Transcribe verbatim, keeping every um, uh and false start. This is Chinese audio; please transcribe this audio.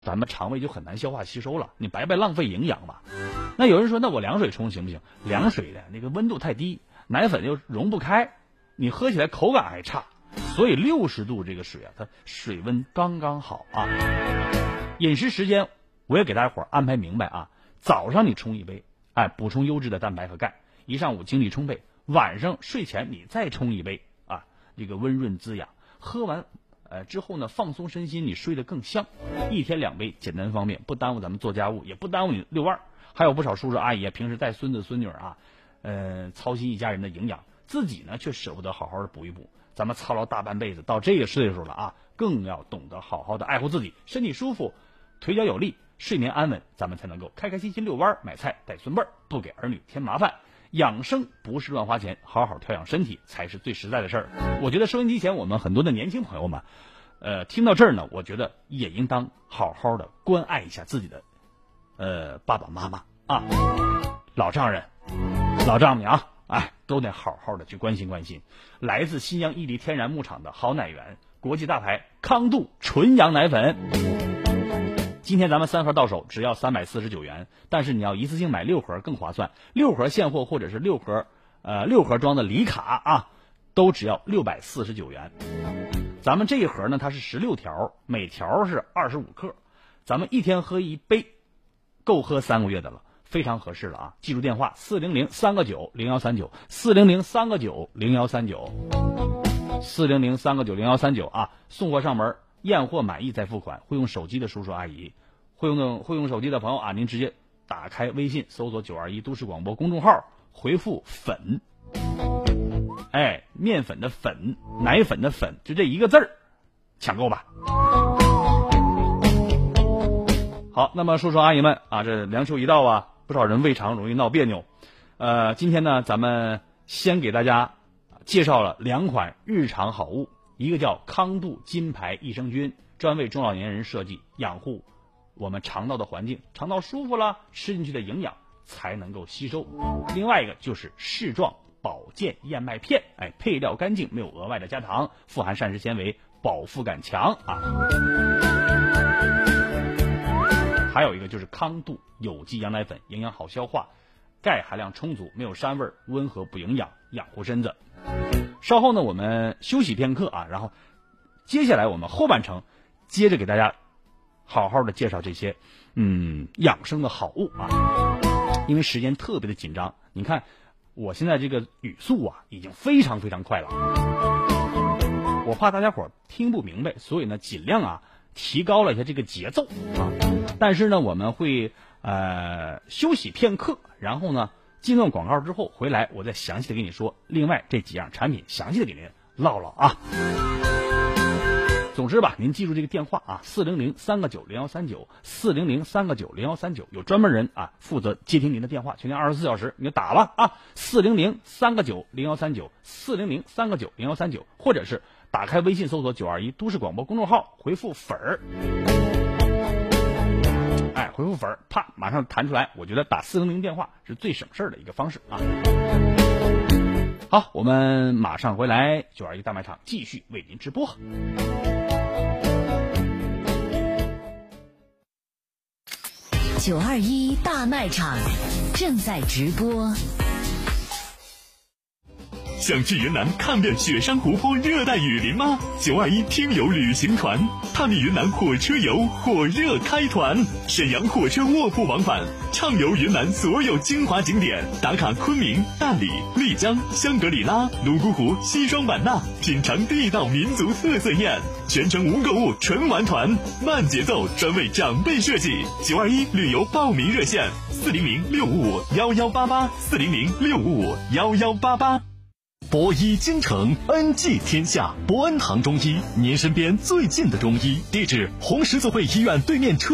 咱们肠胃就很难消化吸收了，你白白浪费营养嘛。那有人说，那我凉水冲行不行？凉水的那个温度太低，奶粉又溶不开，你喝起来口感还差。所以六十度这个水啊，它水温刚刚好啊。饮食时间我也给大家伙安排明白啊，早上你冲一杯，哎，补充优质的蛋白和钙，一上午精力充沛。晚上睡前你再冲一杯啊，这个温润滋养。喝完呃之后呢，放松身心，你睡得更香。一天两杯，简单方便，不耽误咱们做家务，也不耽误你遛弯。还有不少叔叔阿姨平时带孙子孙女啊，呃，操心一家人的营养，自己呢却舍不得好好的补一补。咱们操劳大半辈子，到这个岁数了啊，更要懂得好好的爱护自己，身体舒服，腿脚有力，睡眠安稳，咱们才能够开开心心遛弯买菜带孙辈儿，不给儿女添麻烦。养生不是乱花钱，好好调养身体才是最实在的事儿。我觉得收音机前我们很多的年轻朋友们，呃，听到这儿呢，我觉得也应当好好的关爱一下自己的，呃，爸爸妈妈啊，老丈人、老丈母娘，哎，都得好好的去关心关心。来自新疆伊犁天然牧场的好奶源，国际大牌康度纯羊奶粉。今天咱们三盒到手只要三百四十九元，但是你要一次性买六盒更划算，六盒现货或者是六盒呃六盒装的礼卡啊，都只要六百四十九元。咱们这一盒呢，它是十六条，每条是二十五克，咱们一天喝一杯，够喝三个月的了，非常合适了啊！记住电话四零零三个九零幺三九四零零三个九零幺三九四零零三个九零幺三九啊，送货上门。验货满意再付款，会用手机的叔叔阿姨，会用的会用手机的朋友啊，您直接打开微信搜索九二一都市广播公众号，回复粉，哎，面粉的粉，奶粉的粉，就这一个字儿，抢购吧。好，那么叔叔阿姨们啊，这凉秋一到啊，不少人胃肠容易闹别扭，呃，今天呢，咱们先给大家介绍了两款日常好物。一个叫康度金牌益生菌，专为中老年人设计，养护我们肠道的环境，肠道舒服了，吃进去的营养才能够吸收。另外一个就是适状保健燕麦片，哎，配料干净，没有额外的加糖，富含膳食纤维，饱腹感强啊。还有一个就是康度有机羊奶粉，营养好消化，钙含量充足，没有膻味，温和补营养，养护身子。稍后呢，我们休息片刻啊，然后接下来我们后半程接着给大家好好的介绍这些嗯养生的好物啊。因为时间特别的紧张，你看我现在这个语速啊已经非常非常快了，我怕大家伙听不明白，所以呢尽量啊提高了一下这个节奏啊。但是呢我们会呃休息片刻，然后呢进段广告之后回来，我再详细的跟你说另外这几样产品，详细的给您唠唠啊。总之吧，您记住这个电话啊，四零零三个九零幺三九四零零三个九零幺三九，有专门人啊负责接听您的电话，全天二十四小时，你就打吧啊，四零零三个九零幺三九四零零三个九零幺三九，或者是打开微信搜索九二一都市广播公众号，回复粉儿。哎，回复粉儿，啪，马上弹出来。我觉得打四零零电话是最省事儿的一个方式啊。好，我们马上回来，九二一大卖场继续为您直播。 九二一大卖场正在直播。 想去云南看遍雪山湖泊、热带雨林吗？九二一听友旅行团探秘云南火车游火热开团，沈阳火车卧铺往返，畅游云南所有精华景点，打卡昆明、大理、丽江、香格里拉、泸沽湖、西双版纳，品尝地道民族特色宴，全程无购物纯玩团，慢节奏，专为长辈设计。九二一旅游报名热线：四零零六五五幺幺八八，四零零六五五幺幺八八。博医京城，恩济天下，博恩堂中医，您身边最近的中医。地址：红十字会医院对面车